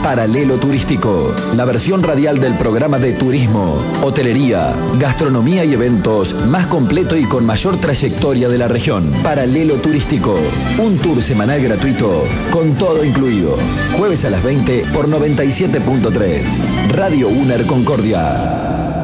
Paralelo Turístico, la versión radial del programa de turismo, hotelería, gastronomía y eventos más completo y con mayor trayectoria de la región. Paralelo Turístico, un tour semanal gratuito con todo incluido. Jueves a las 20 por 97.3. Radio UNER Concordia.